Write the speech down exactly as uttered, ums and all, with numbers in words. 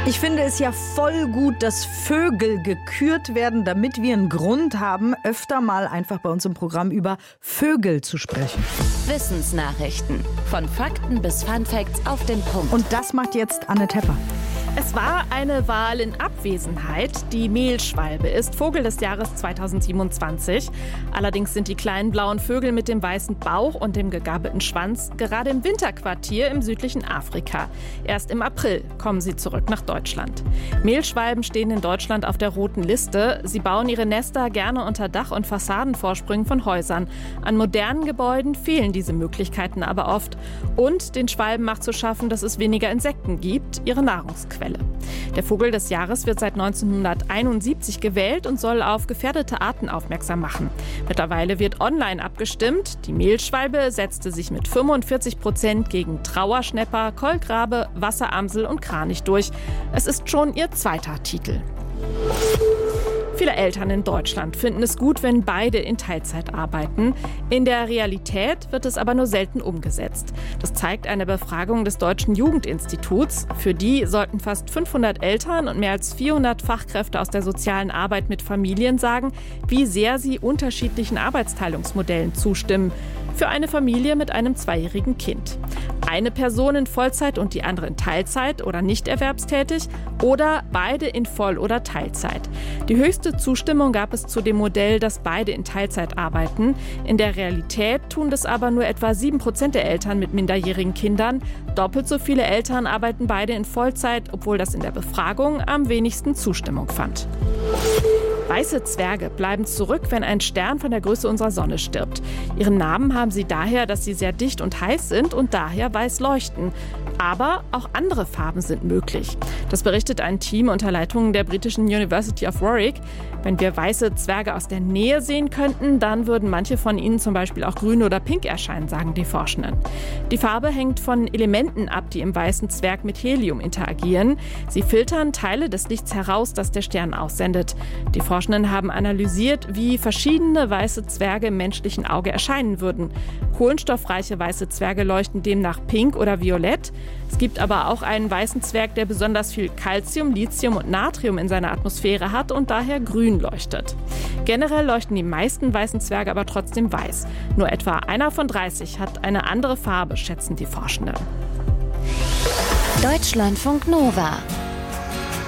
Ich finde es ja voll gut, dass Vögel gekürt werden, damit wir einen Grund haben, öfter mal einfach bei uns im Programm über Vögel zu sprechen. Wissensnachrichten. Von Fakten bis Funfacts auf den Punkt. Und das macht jetzt Anne Tepper. Es war eine Wahl in Abwesenheit. Die Mehlschwalbe ist Vogel des Jahres zweitausendsiebenundzwanzig. Allerdings sind die kleinen blauen Vögel mit dem weißen Bauch und dem gegabelten Schwanz gerade im Winterquartier im südlichen Afrika. Erst im April kommen sie zurück nach Deutschland. Mehlschwalben stehen in Deutschland auf der roten Liste. Sie bauen ihre Nester gerne unter Dach- und Fassadenvorsprüngen von Häusern. An modernen Gebäuden fehlen diese Möglichkeiten aber oft. Und den Schwalben macht zu schaffen, dass es weniger Insekten gibt, ihre Nahrungsquelle. Der Vogel des Jahres wird seit neunzehnhunderteinundsiebzig gewählt und soll auf gefährdete Arten aufmerksam machen. Mittlerweile wird online abgestimmt. Die Mehlschwalbe setzte sich mit fünfundvierzig Prozent gegen Trauerschnäpper, Kolkrabe, Wasseramsel und Kranich durch. Es ist schon ihr zweiter Titel. Viele Eltern in Deutschland finden es gut, wenn beide in Teilzeit arbeiten. In der Realität wird es aber nur selten umgesetzt. Das zeigt eine Befragung des Deutschen Jugendinstituts. Für die sollten fast fünfhundert Eltern und mehr als vierhundert Fachkräfte aus der sozialen Arbeit mit Familien sagen, wie sehr sie unterschiedlichen Arbeitsteilungsmodellen zustimmen. Für eine Familie mit einem zweijährigen Kind. Eine Person in Vollzeit und die andere in Teilzeit oder nicht erwerbstätig oder beide in Voll- oder Teilzeit. Die höchste Zustimmung gab es zu dem Modell, dass beide in Teilzeit arbeiten. In der Realität tun das aber nur etwa sieben Prozent der Eltern mit minderjährigen Kindern. Doppelt so viele Eltern arbeiten beide in Vollzeit, obwohl das in der Befragung am wenigsten Zustimmung fand. Weiße Zwerge bleiben zurück, wenn ein Stern von der Größe unserer Sonne stirbt. Ihren Namen haben sie daher, dass sie sehr dicht und heiß sind und daher weiß leuchten. Aber auch andere Farben sind möglich. Das berichtet ein Team unter Leitung der britischen University of Warwick. Wenn wir weiße Zwerge aus der Nähe sehen könnten, dann würden manche von ihnen zum Beispiel auch grün oder pink erscheinen, sagen die Forschenden. Die Farbe hängt von Elementen ab, die im weißen Zwerg mit Helium interagieren. Sie filtern Teile des Lichts heraus, das der Stern aussendet. Die Forschenden haben analysiert, wie verschiedene weiße Zwerge im menschlichen Auge erscheinen würden. Kohlenstoffreiche weiße Zwerge leuchten demnach pink oder violett. Es gibt aber auch einen weißen Zwerg, der besonders viel Calcium, Lithium und Natrium in seiner Atmosphäre hat und daher grün leuchtet. Generell leuchten die meisten weißen Zwerge aber trotzdem weiß. Nur etwa einer von dreißig hat eine andere Farbe, schätzen die Forschenden. Deutschlandfunk Nova